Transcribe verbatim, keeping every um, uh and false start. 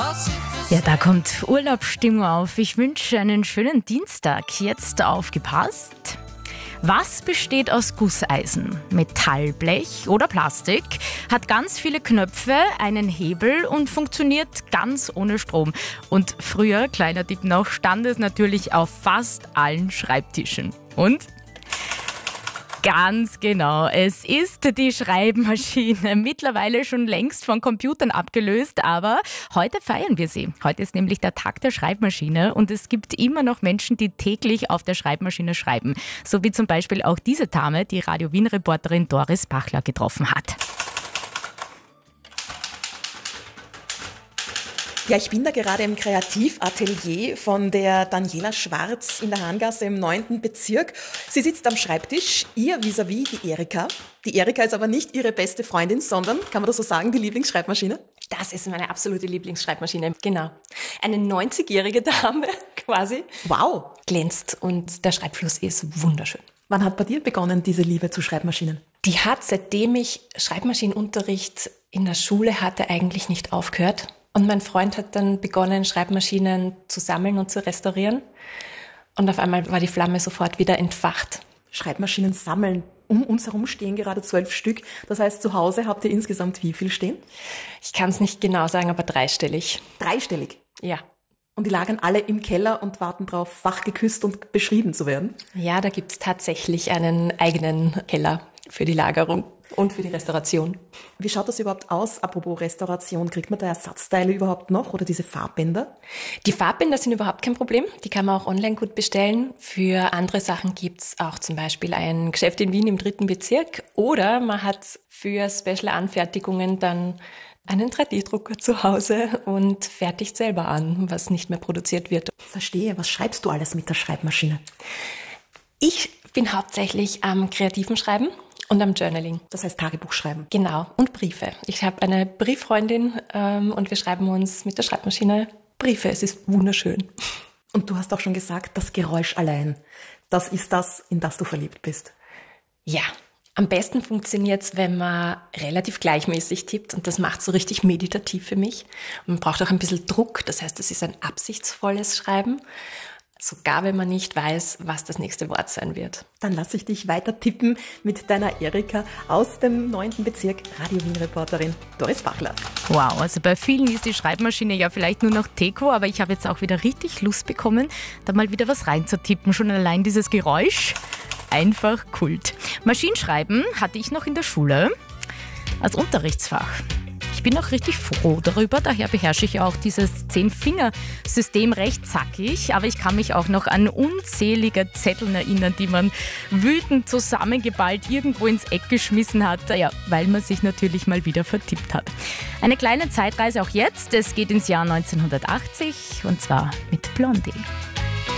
Ja, da kommt Urlaubsstimmung auf. Ich wünsche einen schönen Dienstag. Jetzt aufgepasst. Was besteht aus Gusseisen? Metallblech oder Plastik? Hat ganz viele Knöpfe, einen Hebel und funktioniert ganz ohne Strom. Und früher, kleiner Tipp noch, stand es natürlich auf fast allen Schreibtischen. Und? Ganz genau, es ist die Schreibmaschine, mittlerweile schon längst von Computern abgelöst, aber heute feiern wir sie. Heute ist nämlich der Tag der Schreibmaschine und es gibt immer noch Menschen, die täglich auf der Schreibmaschine schreiben. So wie zum Beispiel auch diese Dame, die Radio Wien-Reporterin Doris Bachler getroffen hat. Ja, ich bin da gerade im Kreativatelier von der Daniela Schwarz in der Hahngasse im neunten Bezirk. Sie sitzt am Schreibtisch, ihr vis-à-vis die Erika. Die Erika ist aber nicht ihre beste Freundin, sondern, kann man das so sagen, die Lieblingsschreibmaschine? Das ist meine absolute Lieblingsschreibmaschine, genau. Eine neunzigjährige Dame quasi. Wow! Glänzt und der Schreibfluss ist wunderschön. Wann hat bei dir begonnen, diese Liebe zu Schreibmaschinen? Die hat, seitdem ich Schreibmaschinenunterricht in der Schule hatte, eigentlich nicht aufgehört. Und mein Freund hat dann begonnen, Schreibmaschinen zu sammeln und zu restaurieren. Und auf einmal war die Flamme sofort wieder entfacht. Schreibmaschinen sammeln. Um uns herum stehen gerade zwölf Stück. Das heißt, zu Hause habt ihr insgesamt wie viel stehen? Ich kann es nicht genau sagen, aber dreistellig. Dreistellig? Ja. Und die lagern alle im Keller und warten darauf, fachgeküsst und beschrieben zu werden? Ja, da gibt es tatsächlich einen eigenen Keller für die Lagerung und für die Restauration. Wie schaut das überhaupt aus? Apropos Restauration, kriegt man da Ersatzteile überhaupt noch oder diese Farbbänder? Die Farbbänder sind überhaupt kein Problem. Die kann man auch online gut bestellen. Für andere Sachen gibt's auch zum Beispiel ein Geschäft in Wien im dritten Bezirk. Oder man hat für Special-Anfertigungen dann einen drei D Drucker zu Hause und fertigt selber an, was nicht mehr produziert wird. Verstehe. Was schreibst du alles mit der Schreibmaschine? Ich bin hauptsächlich am kreativen Schreiben und am Journaling. Das heißt Tagebuch schreiben? Genau. Und Briefe. Ich habe eine Brieffreundin ähm, und wir schreiben uns mit der Schreibmaschine Briefe. Es ist wunderschön. Und du hast auch schon gesagt, das Geräusch allein, das ist das, in das du verliebt bist. Ja. Am besten funktioniert's, wenn man relativ gleichmäßig tippt und das macht so richtig meditativ für mich. Und man braucht auch ein bisschen Druck, das heißt, es ist ein absichtsvolles Schreiben, sogar wenn man nicht weiß, was das nächste Wort sein wird. Dann lasse ich dich weiter tippen mit deiner Erika aus dem neunten Bezirk, Radio Wien-Reporterin Doris Bachler. Wow, also bei vielen ist die Schreibmaschine ja vielleicht nur noch Deko, aber ich habe jetzt auch wieder richtig Lust bekommen, da mal wieder was reinzutippen. Schon allein dieses Geräusch. Einfach Kult. Maschinenschreiben hatte ich noch in der Schule als Unterrichtsfach. Ich bin auch richtig froh darüber, daher beherrsche ich auch dieses Zehn-Finger-System recht zackig, aber ich kann mich auch noch an unzählige Zettel erinnern, die man wütend zusammengeballt irgendwo ins Eck geschmissen hat, ja, weil man sich natürlich mal wieder vertippt hat. Eine kleine Zeitreise auch jetzt, es geht ins Jahr neunzehnhundertachtzig und zwar mit Blondie.